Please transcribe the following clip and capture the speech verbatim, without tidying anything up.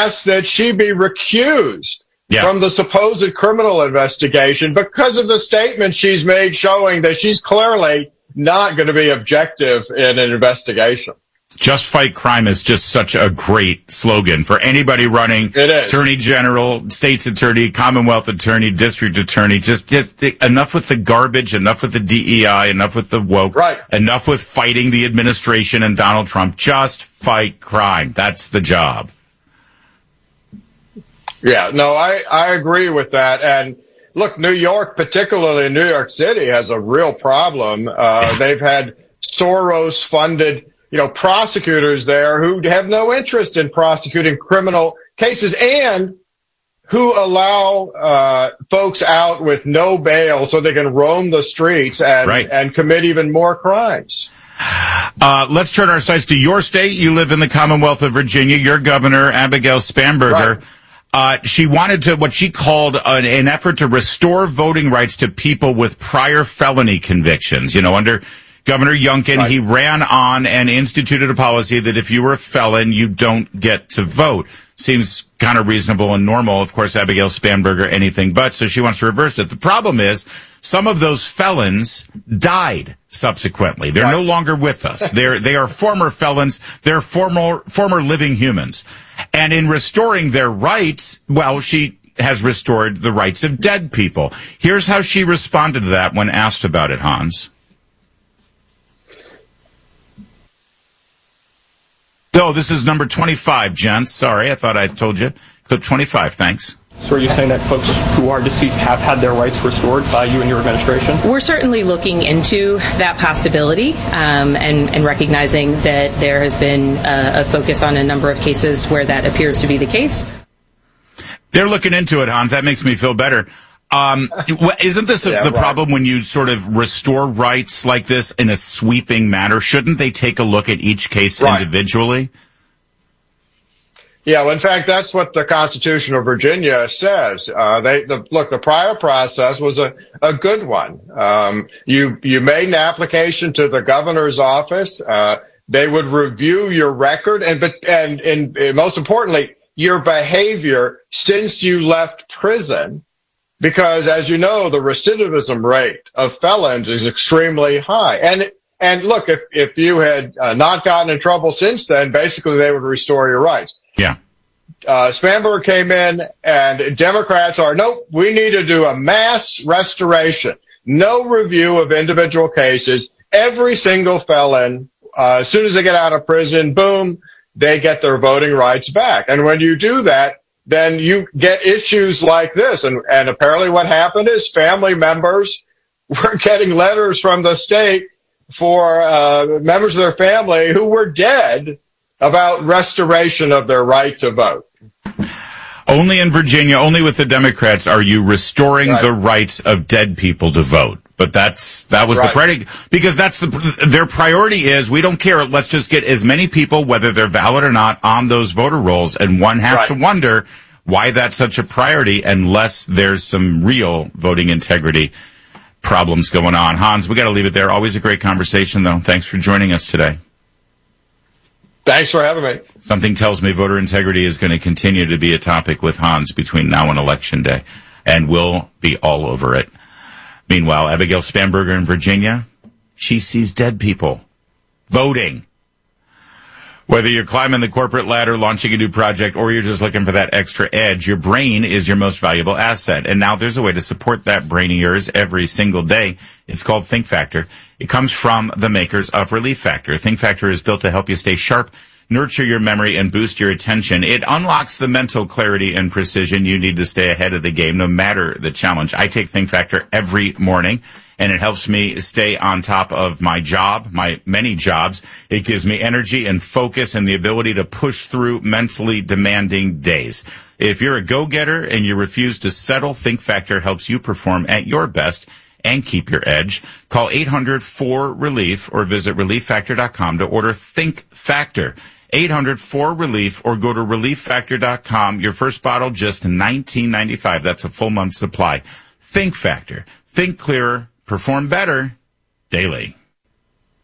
asked that she be recused yeah. from the supposed criminal investigation because of the statement she's made showing that she's clearly not going to be objective in an investigation. Just fight crime is just such a great slogan for anybody running. It is. Attorney General, State's Attorney, Commonwealth Attorney, District Attorney. Just, just enough with the garbage, enough with the D E I, enough with the woke, right. enough with fighting the administration and Donald Trump. Just fight crime. That's the job. Yeah, no, I, I agree with that. And look, New York, particularly New York City, has a real problem. Uh, they've had Soros-funded you know, prosecutors there who have no interest in prosecuting criminal cases and who allow uh folks out with no bail so they can roam the streets and, right. and commit even more crimes. Uh, let's turn our sights to your state. You live in the Commonwealth of Virginia. Your governor, Abigail Spanberger, right. uh, she wanted to, what she called an, an effort to restore voting rights to people with prior felony convictions. You know, under Governor Youngkin, right. he ran on and instituted a policy that if you were a felon, you don't get to vote. Seems kind of reasonable and normal. Of course, Abigail Spanberger, anything but, so she wants to reverse it. The problem is some of those felons died subsequently. They're right. no longer with us. They're, they are former felons. They're former, former living humans. And in restoring their rights, well, she has restored the rights of dead people. Here's how she responded to that when asked about it, Hans. No, this is number twenty-five, gents. Sorry, I thought I told you. Clip twenty-five, thanks. So are you saying that folks who are deceased have had their rights restored by you and your administration? We're certainly looking into that possibility um, and, and recognizing that there has been a, a focus on a number of cases where that appears to be the case. They're looking into it, Hans. That makes me feel better. Um, isn't this a, yeah, the right. problem when you sort of restore rights like this in a sweeping manner? Shouldn't they take a look at each case right. individually? Yeah, well, in fact, that's what the Constitution of Virginia says. Uh, they, the, look, the prior process was a, a good one. Um, you, you made an application to the governor's office. Uh, they would review your record and, and, and, and most importantly, your behavior since you left prison. Because, as you know, the recidivism rate of felons is extremely high. And, and look, if, if you had uh, not gotten in trouble since then, basically they would restore your rights. Yeah. Uh, Spanberger came in and Democrats are, nope, we need to do a mass restoration. No review of individual cases. Every single felon, uh, as soon as they get out of prison, boom, they get their voting rights back. And when you do that, then you get issues like this. And, and apparently what happened is family members were getting letters from the state for uh members of their family who were dead about restoration of their right to vote. Only in Virginia, only with the Democrats are you restoring right. the rights of dead people to vote. But that's, that was right. the priority, because that's the, their priority is, we don't care, let's just get as many people, whether they're valid or not, on those voter rolls. And one has right. to wonder why that's such a priority unless there's some real voting integrity problems going on. Hans, we got to leave it there. Always a great conversation, though. Thanks for joining us today. Thanks for having me. Something tells me voter integrity is going to continue to be a topic with Hans between now and Election Day, and we'll be all over it. Meanwhile, Abigail Spanberger in Virginia, she sees dead people voting. Whether you're climbing the corporate ladder, launching a new project, or you're just looking for that extra edge, your brain is your most valuable asset. And now there's a way to support that brain of yours every single day. It's called Think Factor. It comes from the makers of Relief Factor. Think Factor is built to help you stay sharp, nurture your memory, and boost your attention. It unlocks the mental clarity and precision you need to stay ahead of the game, no matter the challenge. I take Think Factor every morning, and it helps me stay on top of my job, my many jobs. It gives me energy and focus and the ability to push through mentally demanding days. If you're a go-getter and you refuse to settle, Think Factor helps you perform at your best and keep your edge. Call eight hundred four relief or visit relief factor dot com to order Think Factor. eight hundred four relief or go to relief factor dot com. Your first bottle, just nineteen ninety-five. That's a full month's supply. Think Factor. Think clearer. Perform better daily.